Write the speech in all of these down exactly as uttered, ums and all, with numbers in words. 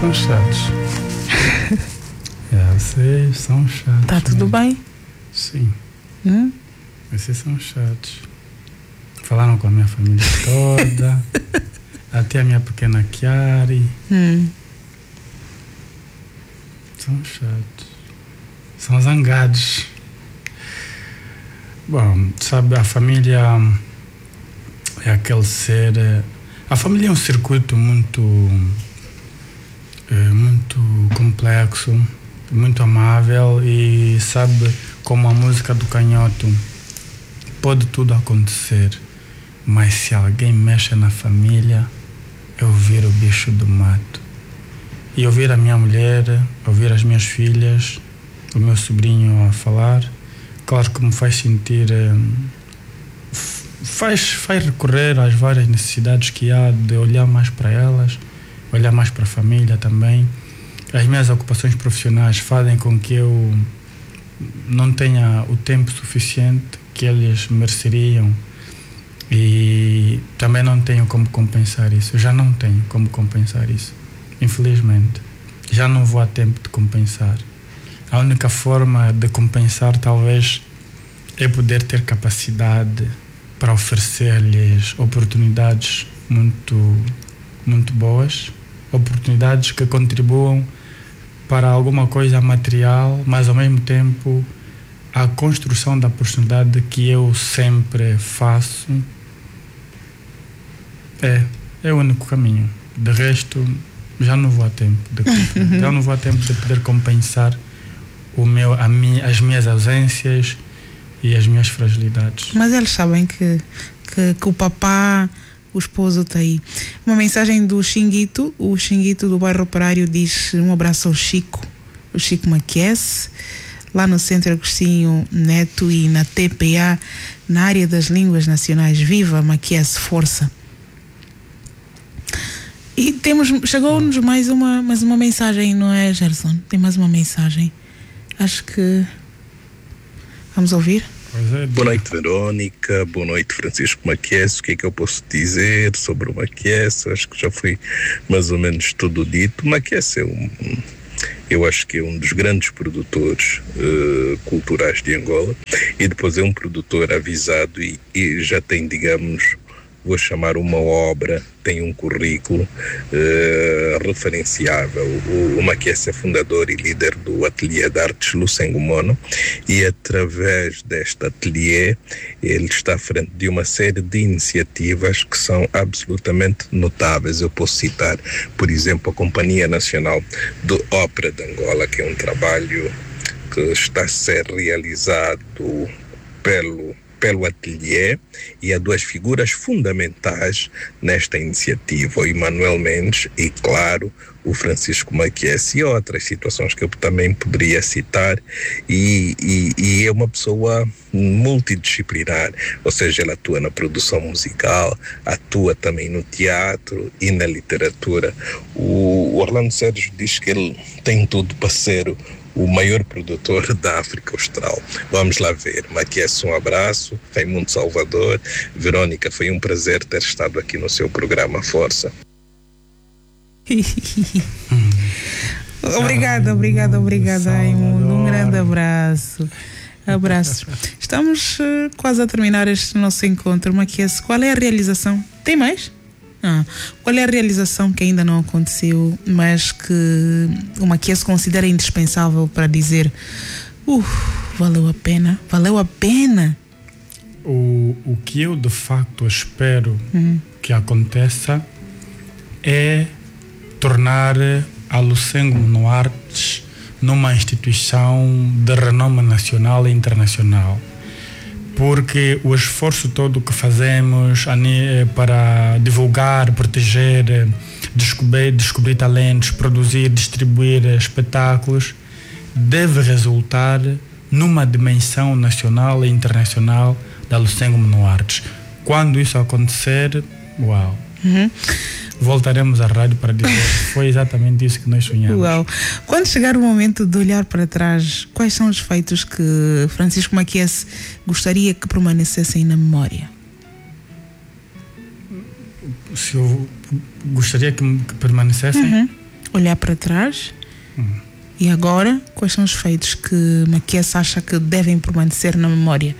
são chatos. É, vocês são chatos. Tá tudo mesmo. bem? Sim. Hum? Vocês são chatos. Falaram com a minha família toda. Até a minha pequena Chiari. Hum. São chatos. São zangados. Bom, sabe, a família é aquele ser... A família é um circuito muito... É, muito complexo, muito amável e sabe, como a música do Canhoto, pode tudo acontecer, mas se alguém mexe na família, eu viro o bicho do mato. E ouvir a minha mulher, ouvir as minhas filhas, o meu sobrinho a falar, claro que me faz sentir, faz, faz recorrer às várias necessidades que há de olhar mais para elas, olhar mais para a família também. As minhas ocupações profissionais fazem com que eu não tenha o tempo suficiente que eles mereceriam e também não tenho como compensar isso. Eu já não tenho como compensar isso, infelizmente. Já não vou a tempo de compensar. A única forma de compensar talvez é poder ter capacidade para oferecer-lhes oportunidades muito, muito boas, oportunidades que contribuam para alguma coisa material, mas ao mesmo tempo a construção da personalidade que eu sempre faço é, é o único caminho. De resto, já não vou a tempo de, já não vou a tempo de poder compensar o meu, a minha, as minhas ausências e as minhas fragilidades. Mas eles sabem que, que, que o papá, o esposo está aí. Uma mensagem do Xinguito, o Xinguito do bairro Operário diz um abraço ao Chico, o Chico Maquiese, lá no Centro Agostinho Neto e na T P A, na área das línguas nacionais. Viva Maquiese, força! E temos, chegou-nos mais uma, mais uma mensagem, não é, Gerson? Tem mais uma mensagem. Acho que vamos ouvir. Boa noite, Verônica. Boa noite, Francisco Maquiese. O que é que eu posso dizer sobre o Maquiese? Acho que já foi mais ou menos tudo dito. O Maquiese é um, eu acho que é um dos grandes produtores uh, culturais de Angola e depois é um produtor avisado e, e já tem, digamos, vou chamar uma obra, tem um currículo uh, referenciável. O, o Maquiese é fundador e líder do Ateliê de Artes Lucengo Mono e através deste ateliê ele está à frente de uma série de iniciativas que são absolutamente notáveis. Eu posso citar, por exemplo, a Companhia Nacional de Ópera de Angola, que é um trabalho que está a ser realizado pelo pelo ateliê, e há duas figuras fundamentais nesta iniciativa, o Emanuel Mendes e, claro, o Francisco Maquiese, e outras situações que eu também poderia citar, e, e, e é uma pessoa multidisciplinar, ou seja, ela atua na produção musical, atua também no teatro e na literatura. O Orlando Sérgio diz que ele tem tudo para ser o maior produtor da África Austral. Vamos lá ver. Maquiese, um abraço. Raimundo Salvador. Verônica, foi um prazer ter estado aqui no seu programa. Força. Obrigada, obrigada, obrigada, Raimundo. Um grande abraço. Abraços. Estamos uh, quase a terminar este nosso encontro. Maquiese, qual é a realização? Tem mais? Ah, qual é a realização que ainda não aconteceu, mas que o Maquiese considera indispensável para dizer uh, valeu a pena, valeu a pena? O, o que eu de facto espero uhum. que aconteça é tornar a Lucengo Mono Artes numa instituição de renome nacional e internacional. Porque o esforço todo que fazemos para divulgar, proteger, descobrir, descobrir talentos, produzir, distribuir espetáculos, deve resultar numa dimensão nacional e internacional da Lucengo Mono Artes. Quando isso acontecer, uau! Uhum. Voltaremos à rádio para dizer que foi exatamente isso que nós sonhamos. Uau. Quando chegar o momento de olhar para trás, quais são os feitos que Francisco Maquiese gostaria que permanecessem na memória? Se eu gostaria que, que permanecessem? Uhum. olhar para trás. Hum. E agora, quais são os feitos que Maquies acha que devem permanecer na memória?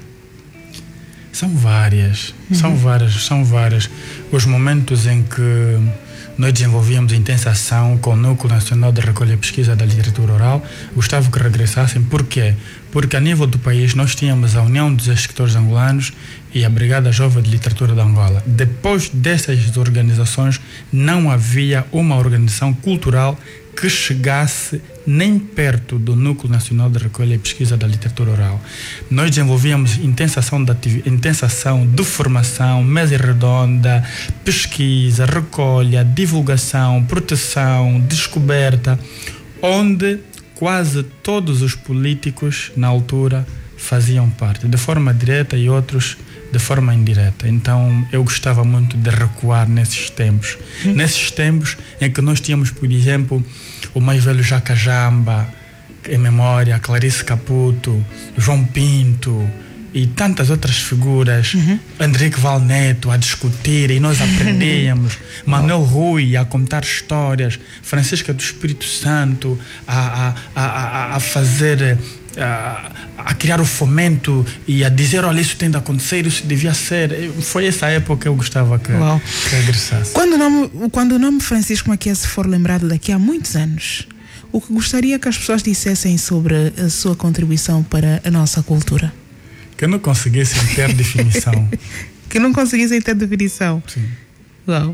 São várias, uhum. são várias, são várias. Os momentos em que nós desenvolvíamos intensa ação com o Núcleo Nacional de Recolha e Pesquisa da Literatura Oral, gostava que regressassem. Por quê? Porque a nível do país nós tínhamos a União dos Escritores Angolanos e a Brigada Jovem de Literatura de Angola. Depois dessas organizações não havia uma organização cultural que chegasse nem perto do Núcleo Nacional de Recolha e Pesquisa da Literatura Oral. Nós desenvolvíamos intensa ação de, ativ... intensa ação de formação, mesa redonda, pesquisa, recolha, divulgação, proteção, descoberta, onde quase todos os políticos na altura faziam parte, de forma direta e outros de forma indireta. Então eu gostava muito de recuar nesses tempos. Hum. Nesses tempos em que nós tínhamos, por exemplo, o mais velho Jaca Jamba, em memória, Clarice Caputo, João Pinto e tantas outras figuras, uhum. Henrique Valneto a discutir e nós aprendíamos, Manuel Rui a contar histórias, Francisca do Espírito Santo a, a, a, a, a fazer... A, a criar o fomento e a dizer, olha, isso tem de acontecer, isso devia ser. Foi essa época que eu gostava que, que regressasse. Quando o nome, quando o nome Francisco Maquies for lembrado daqui a muitos anos, o que gostaria que as pessoas dissessem sobre a sua contribuição para a nossa cultura? Que não conseguissem ter definição. Que não conseguissem ter definição. Sim. Uau.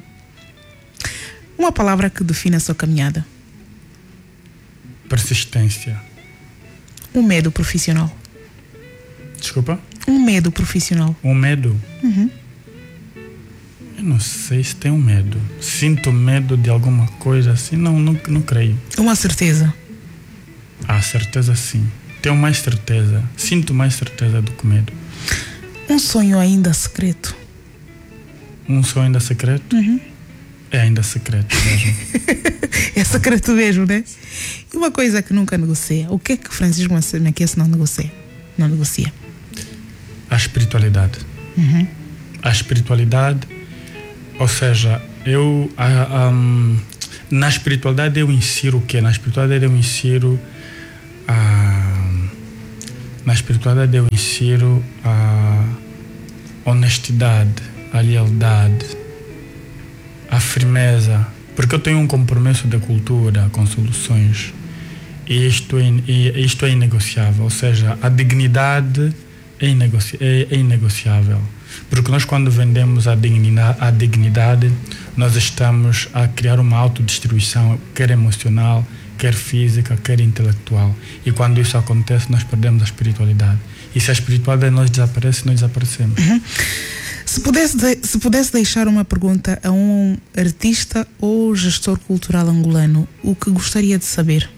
Uma palavra que define a sua caminhada. Persistência. Um medo profissional. Desculpa? Um medo profissional. Um medo? Uhum. Eu não sei se tenho medo. Sinto medo de alguma coisa assim? Não, não, não creio. Uma certeza? Ah, certeza sim. Tenho mais certeza. Sinto mais certeza do que medo. Um sonho ainda secreto? Um sonho ainda secreto? Uhum. É ainda secreto mesmo. É secreto mesmo, né? E uma coisa que nunca negocia. O que é que Francisco Maquies não negocia? Não negocia? A espiritualidade. Uhum. A espiritualidade, ou seja, eu a, um, na espiritualidade eu insiro o quê? Na espiritualidade eu insiro a, na espiritualidade eu insiro a honestidade, a lealdade, a firmeza, porque eu tenho um compromisso da cultura com soluções e isto é, e isto é inegociável, ou seja, a dignidade é, inegoci, é, é inegociável, porque nós quando vendemos a dignidade, a dignidade, nós estamos a criar uma autodestruição, quer emocional, quer física, quer intelectual, e quando isso acontece nós perdemos a espiritualidade, e se a espiritualidade nós desaparece, nós desaparecemos. Uhum. Se pudesse, de, se pudesse deixar uma pergunta a um artista ou gestor cultural angolano, o que gostaria de saber?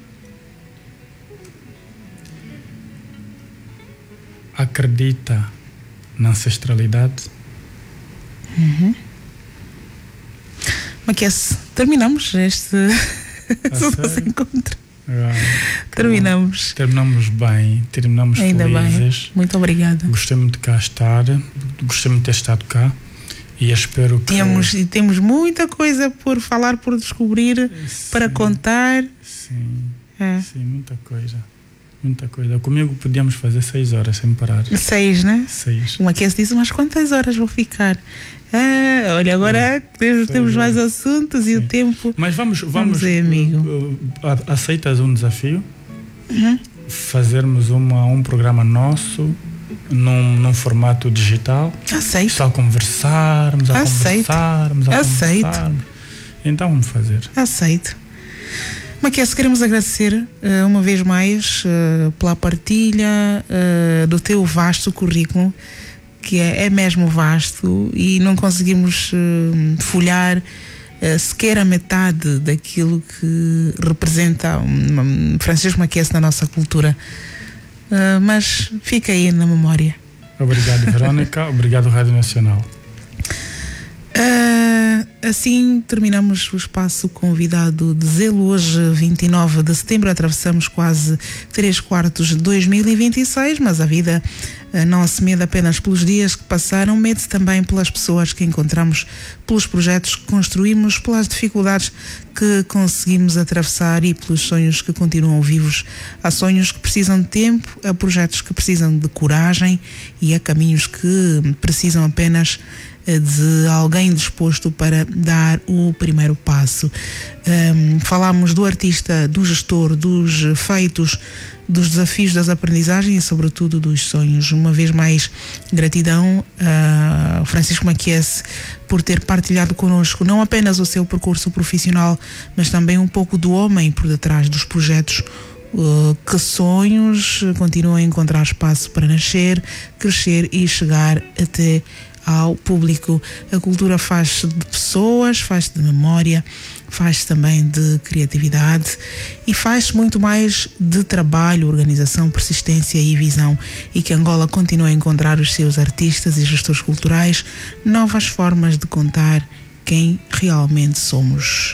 Acredita na ancestralidade? Uhum. Maquies, terminamos este nosso encontro. Ah, terminamos. Terminamos bem, terminamos Ainda felizes. Bem. Muito obrigada. Gostei muito de cá estar, gostei muito de ter estado cá e espero que... Temos, e temos muita coisa por falar, por descobrir, sim, para contar. Sim, é. sim, muita coisa. Muita coisa. Comigo podíamos fazer seis horas sem parar. Seis, né? Seis. Uma que disse, mas quantas horas vou ficar? Ah, olha, agora é, temos, temos mais assuntos, sim, e o tempo. Mas vamos, vamos, vamos aí, amigo. Uh, uh, aceitas um desafio? Uhum. Fazermos uma, um programa nosso num, num formato digital? Aceito. Só conversarmos, a Aceito. conversarmos, a Aceito. conversarmos. Então vamos fazer. Aceito. Maquies, queremos agradecer uh, uma vez mais uh, pela partilha uh, do teu vasto currículo, que é, é mesmo vasto, e não conseguimos uh, folhar uh, sequer a metade daquilo que representa um, um Francisco Maquies na nossa cultura. Uh, mas fica aí na memória. Obrigado, Verónica. Obrigado, Rádio Nacional. Uh, assim terminamos o espaço convidado de Zelo. Hoje, vinte e nove de setembro, atravessamos quase três quartos de dois mil e vinte e seis, mas a vida não se mede apenas pelos dias que passaram, mede-se também pelas pessoas que encontramos, pelos projetos que construímos, pelas dificuldades que conseguimos atravessar e pelos sonhos que continuam vivos. Há sonhos que precisam de tempo, há projetos que precisam de coragem e há caminhos que precisam apenas de alguém disposto para dar o primeiro passo. Um, falámos do artista, do gestor, dos feitos, dos desafios, das aprendizagens e sobretudo dos sonhos. Uma vez mais, gratidão a Francisco Maquiese por ter partilhado connosco não apenas o seu percurso profissional, mas também um pouco do homem por detrás dos projetos. Uh, que sonhos continuam a encontrar espaço para nascer, crescer e chegar até ao público. A cultura faz-se de pessoas, faz-se de memória, faz-se também de criatividade e faz-se muito mais de trabalho, organização, persistência e visão, e que Angola continua a encontrar os seus artistas e gestores culturais novas formas de contar quem realmente somos.